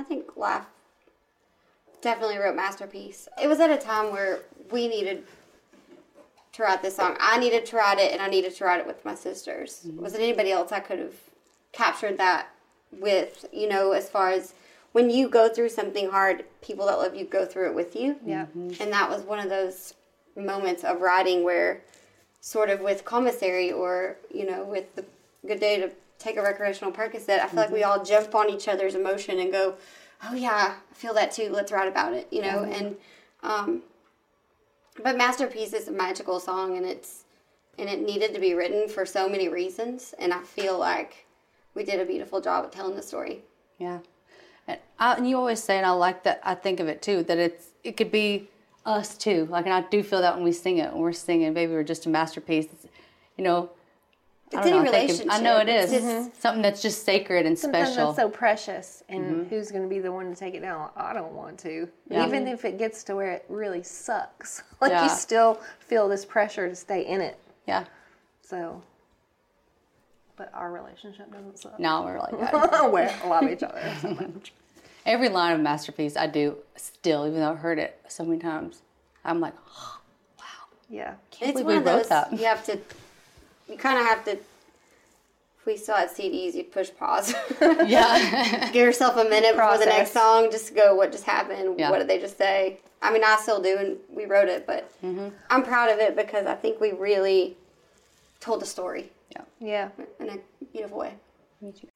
think Laugh definitely wrote Masterpiece. It was at a time where we needed to write this song. I needed to write it, and I needed to write it with my sisters. Was it anybody else I could have captured that with, as far as when you go through something hard, people that love you go through it with you. Yeah. And that was one of those moments of writing where sort of with Commissary or, with the Good Day to Take a Recreational Percocet, I feel like we all jump on each other's emotion and go, oh yeah, I feel that too. Let's write about it, and, but Masterpiece is a magical song, and it needed to be written for so many reasons, and I feel like we did a beautiful job of telling the story. Yeah. And you always say, and I like that, I think of it too, that it could be us too. Like, and I do feel that when we sing it, when we're singing, baby, we're just a masterpiece. It's, It's any relationship. I know it is. Something that's just sacred and Sometimes special. that's so precious, and who's going to be the one to take it down? I don't want to. Yeah. Even if it gets to where it really sucks. Like, Yeah. you still feel this pressure to stay in it. Yeah. So, but our relationship doesn't suck. No, we're like that. We love each other so much. Every line of Masterpiece I do still, even though I've heard it so many times. I'm like, oh, wow. Yeah. Can't It's believe one we of wrote those, that. you kind of have to, if we still had CDs, you'd push pause. Yeah. Give yourself a minute before the Process. next song, just to go, what just happened? Yeah. What did they just say? I mean, I still do, and we wrote it, but I'm proud of it because I think we really told the story Yeah. in a beautiful way. Me too.